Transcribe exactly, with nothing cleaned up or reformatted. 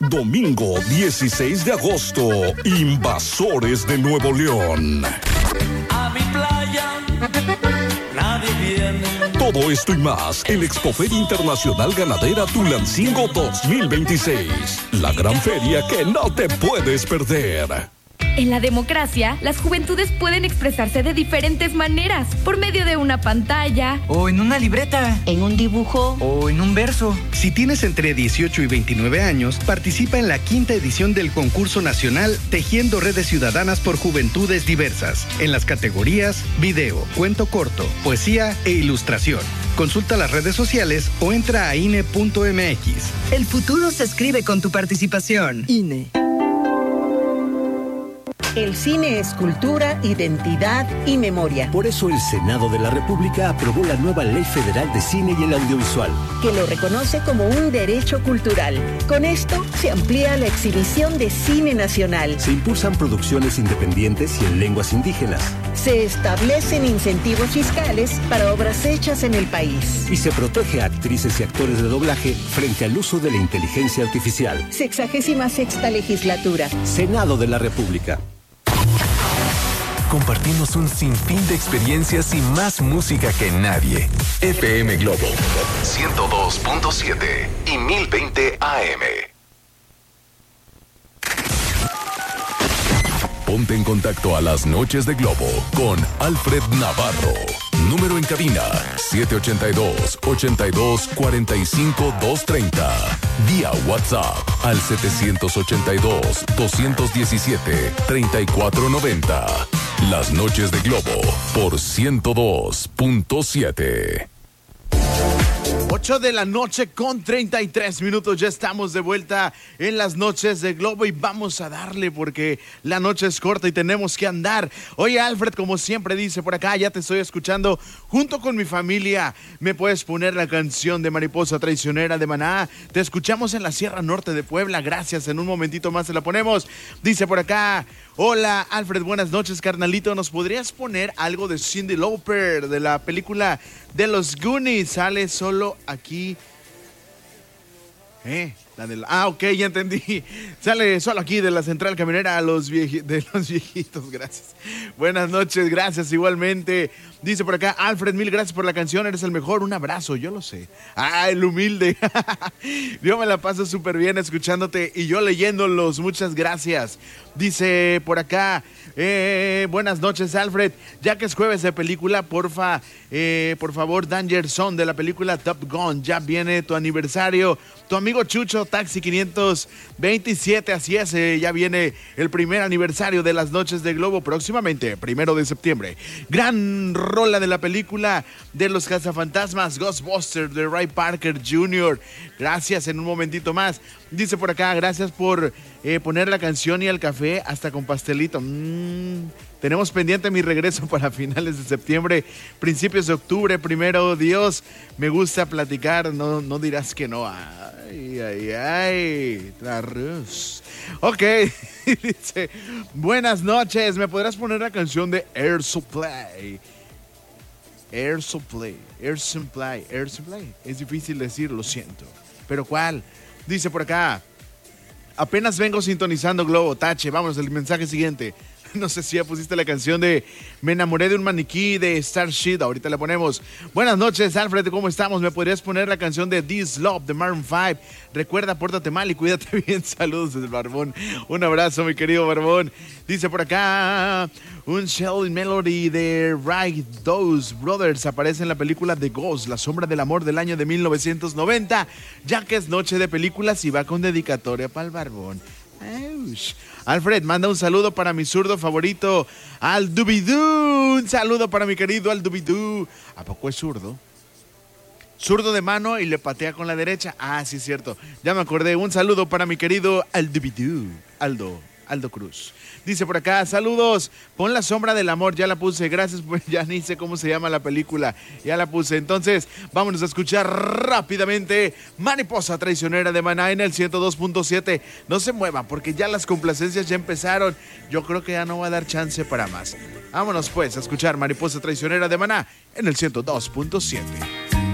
Domingo dieciséis de agosto, Invasores de Nuevo León. A mi playa nadie viene. Todo esto y más, el Expoferia Internacional Ganadera Tulancingo dos mil veintiséis. La gran feria que no te puedes perder. En la democracia, las juventudes pueden expresarse de diferentes maneras, por medio de una pantalla, o en una libreta, en un dibujo, o en un verso. Si tienes entre dieciocho y veintinueve años, participa en la quinta edición del concurso nacional Tejiendo Redes Ciudadanas por Juventudes Diversas, en las categorías video, cuento corto, poesía e ilustración. Consulta las redes sociales o entra a I N E punto M X. El futuro se escribe con tu participación. I N E. El cine es cultura, identidad y memoria. Por eso el Senado de la República aprobó la nueva Ley Federal de Cine y el Audiovisual, que lo reconoce como un derecho cultural. Con esto se amplía la exhibición de cine nacional. Se impulsan producciones independientes y en lenguas indígenas. Se establecen incentivos fiscales para obras hechas en el país. Y se protege a actrices y actores de doblaje frente al uso de la inteligencia artificial. Sexagésima sexta legislatura. Senado de la República. Compartimos un sinfín de experiencias y más música que nadie. F M Globo ciento dos punto siete y mil veinte A M. Ponte en contacto a las noches de Globo con Alfred Navarro. Número en cabina siete ocho dos, ocho dos, cuatro cinco, dos tres cero. Vía WhatsApp al siete ocho dos, dos uno siete, tres cuatro nueve cero. Las noches de Globo por ciento dos punto siete. ocho de la noche con treinta y tres minutos. Ya estamos de vuelta en las noches de Globo y vamos a darle porque la noche es corta y tenemos que andar. Oye, Alfred, como siempre dice por acá, ya te estoy escuchando junto con mi familia. ¿Me puedes poner la canción de Mariposa Traicionera de Maná? Te escuchamos en la Sierra Norte de Puebla. Gracias, en un momentito más se la ponemos. Dice por acá: hola, Alfred, buenas noches, carnalito. ¿Nos podrías poner algo de Cyndi Lauper de la película de los Goonies? Sale solo aquí. Eh, la de la... Ah, ok, ya entendí. Sale solo aquí de la Central Camionera a los vieji... de los viejitos. Gracias. Buenas noches, gracias igualmente. Dice por acá: Alfred, mil gracias por la canción, eres el mejor, un abrazo. Yo lo sé. Ah, el humilde. Yo me la paso súper bien escuchándote y yo leyéndolos. Muchas gracias. Dice por acá: eh, buenas noches, Alfred. Ya que es jueves de película, porfa, eh, por favor, Danger Zone de la película Top Gun. Ya viene tu aniversario. Tu amigo Chucho, Taxi quinientos veintisiete, así es, eh, ya viene el primer aniversario de las noches de Globo próximamente, primero de septiembre. Gran rola de la película de los cazafantasmas, Ghostbusters, de Ray Parker junior Gracias, en un momentito más. Dice por acá: gracias por eh, poner la canción y el café hasta con pastelito. Mm, tenemos pendiente mi regreso para finales de septiembre, principios de octubre, primero Dios. Me gusta platicar, no, no dirás que no. Ay, ay, ay. Arroz. Ok, dice: buenas noches, ¿me podrás poner la canción de Air Supply? Air Supply, Air Supply, Air Supply. Es difícil decir, lo siento. ¿Pero cuál? Dice por acá: apenas vengo sintonizando Globo, tache. Vámonos, el mensaje siguiente. No sé si ya pusiste la canción de Me enamoré de un maniquí de Starship. Ahorita la ponemos. Buenas noches, Alfred, ¿cómo estamos? ¿Me podrías poner la canción de This Love de Maroon cinco? Recuerda, pórtate mal y cuídate bien. Saludos desde el Barbón. Un abrazo, mi querido Barbón. Dice por acá: un Shell Melody de Wright Dose Brothers aparece en la película The Ghost, La Sombra del Amor del año de mil novecientos noventa, ya que es noche de películas y va con dedicatoria para el Barbón. Aush. Alfred, manda un saludo para mi zurdo favorito, Al Dubidú. Un saludo para mi querido Al Dubidú. ¿A poco es zurdo? Zurdo de mano y le patea con la derecha. Ah, sí es cierto. Ya me acordé. Un saludo para mi querido Al Dubidú. Aldo, Aldo Cruz. Dice por acá: saludos, pon La Sombra del Amor. Ya la puse, gracias, pues ya ni sé cómo se llama la película. Ya la puse, entonces vámonos a escuchar rápidamente Mariposa Traicionera de Maná en el ciento dos punto siete. No se muevan porque ya las complacencias ya empezaron. Yo creo que ya no va a dar chance para más. Vámonos pues a escuchar Mariposa Traicionera de Maná en el ciento dos punto siete.